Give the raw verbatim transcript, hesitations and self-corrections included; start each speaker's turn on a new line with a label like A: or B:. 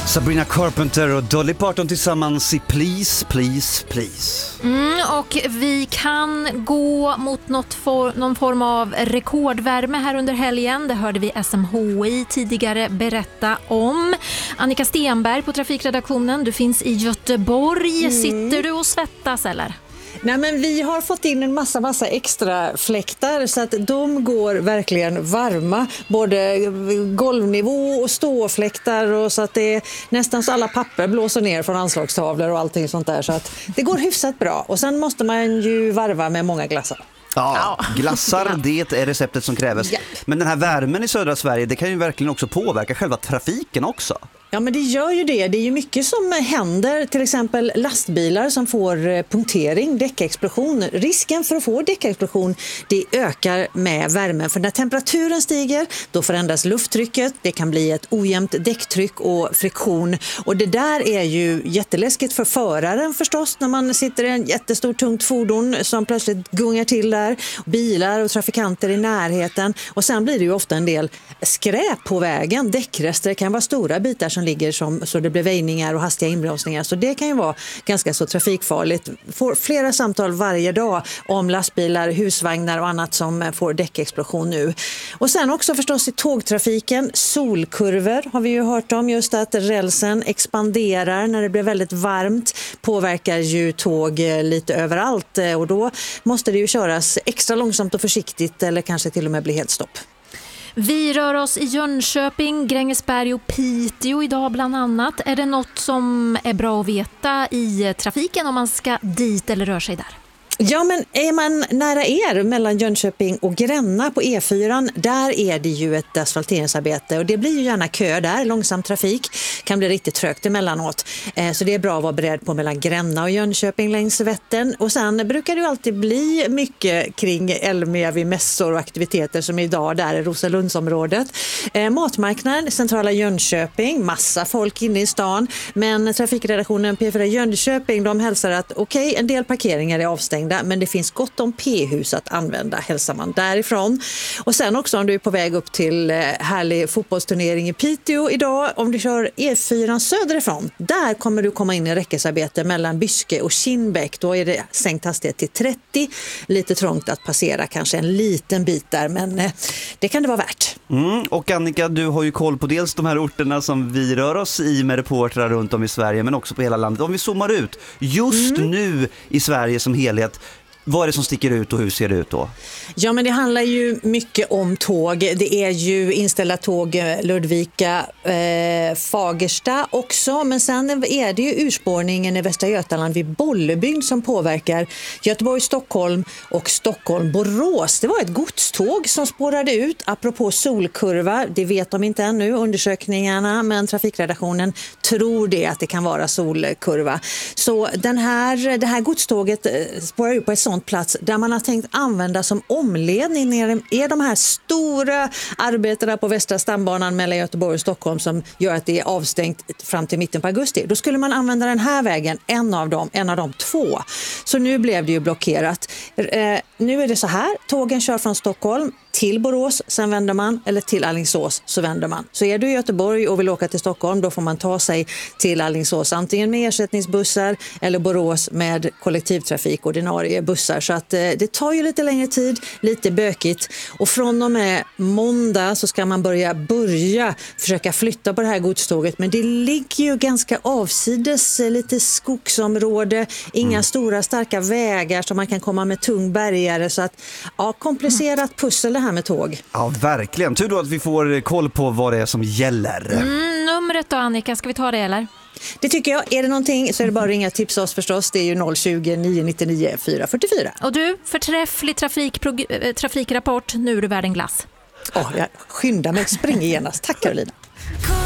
A: Sabrina Carpenter och Dolly Parton tillsammans i Please, Please, Please.
B: Mm, och vi kan gå mot något for, någon form av rekordvärme här under helgen. Det hörde vi S M H I tidigare berätta om. Annika Stenberg på trafikredaktionen, du finns i Göteborg. Mm. Sitter du och svettas eller?
C: Nej, men vi har fått in en massa, massa extra fläktar så att de går verkligen varma. Både golvnivå och ståfläktar och så att det är nästan så alla papper blåser ner från anslagstavlor och allting sånt där. Så att det går hyfsat bra. Och sen måste man ju varva med många glassar.
A: Ja, glassar, det är receptet som krävs. Yep. Men den här värmen i södra Sverige, det kan ju verkligen också påverka själva trafiken också.
C: Ja, men det gör ju det. Det är ju mycket som händer, till exempel lastbilar som får punktering, däckexplosion. Risken för att få däckexplosion, det ökar med värmen. För när temperaturen stiger, då förändras lufttrycket. Det kan bli ett ojämnt däcktryck och friktion. Och det där är ju jätteläskigt för föraren förstås, när man sitter i en jättestor tungt fordon som plötsligt gungar till där. Bilar och trafikanter i närheten. Och sen blir det ju ofta en del skräp på vägen. Däckrester kan vara stora bitar som ligger som, så det blir väjningar och hastiga inbromsningar. Så det kan ju vara ganska så trafikfarligt. Får flera samtal varje dag om lastbilar, husvagnar och annat som får däckexplosion nu. Och sen också förstås i tågtrafiken, solkurvor har vi ju hört om, just att rälsen expanderar när det blir väldigt varmt. Påverkar ju tåg lite överallt och då måste det ju köras extra långsamt och försiktigt eller kanske till och med bli helt stopp.
B: Vi rör oss i Jönköping, Grängesberg och Piteå idag bland annat. Är det något som är bra att veta i trafiken om man ska dit eller rör sig där?
C: Ja, men är man nära er mellan Jönköping och Gränna på E fyra, där är det ju ett asfalteringsarbete och det blir ju gärna kö där, långsam trafik, kan bli riktigt trögt emellanåt. Så det är bra att vara beredd på mellan Gränna och Jönköping längs Vättern. Och sen brukar det ju alltid bli mycket kring Elmia vid mässor och aktiviteter som idag där i Rosalundsområdet. Matmarknaden, centrala Jönköping, massa folk inne i stan, men trafikredaktionen P fyra Jönköping, de hälsar att okej, okay, en del parkeringar är avstängda, men det finns gott om P-hus att använda, hälsar man därifrån. Och sen också om du är på väg upp till härlig fotbollsturnering i Piteå idag, om du kör E fyra söderifrån, där kommer du komma in i räckesarbete mellan Byske och Kinnbäck. Då är det sänkt hastighet till trettio, lite trångt att passera kanske en liten bit där, men det kan det vara värt.
A: Mm, och Annika, du har ju koll på dels de här orterna som vi rör oss i med reportrar runt om i Sverige, men också på hela landet. Om vi zoomar ut, just mm. nu i Sverige som helhet, vad är det som sticker ut och hur ser det ut då?
C: Ja, men det handlar ju mycket om tåg. Det är ju inställda tåg Ludvika, eh, Fagersta också. Men sen är det ju urspårningen i Västra Götaland vid Bollebygd som påverkar Göteborg, Stockholm och Stockholm, Borås. Det var ett godståg som spårade ut, apropå solkurva. Det vet de inte ännu, undersökningarna, men trafikredaktionen tror det att det kan vara solkurva. Så den här, det här godståget spårar ut på ett sånt plats där man har tänkt använda som omledning ner är de här stora arbetena på Västra stambanan mellan Göteborg och Stockholm som gör att det är avstängt fram till mitten på augusti. Då skulle man använda den här vägen, en av dem, en av de två. Så nu blev det ju blockerat. Eh, nu är det så här, tågen kör från Stockholm till Borås, sen vänder man, eller till Alingsås så vänder man. Så är du i Göteborg och vill åka till Stockholm, då får man ta sig till Alingsås antingen med ersättningsbussar eller Borås med kollektivtrafik, ordinarie bussar. Så att eh, det tar ju lite längre tid, lite bökigt. Och från och med måndag så ska man börja börja försöka flytta på det här godståget. Men det ligger ju ganska avsides, lite skogsområde, inga mm. stora starka vägar som man kan komma med tung bärgare. Så att, ja, komplicerat pussel här med tåg.
A: Ja, verkligen. Tur då att vi får koll på vad det är som gäller.
B: Mm, numret då, Annika, ska vi ta det eller?
C: Det tycker jag. Är det någonting så är det bara att ringa och tipsa oss förstås. Det är ju noll tjugo, nio nittionio, fyra fyrtiofyra.
B: Och du, förträfflig trafikprog- trafikrapport. Nu är du värd en glass.
C: Oh, jag skyndar mig, springer genast. Tack Carolina.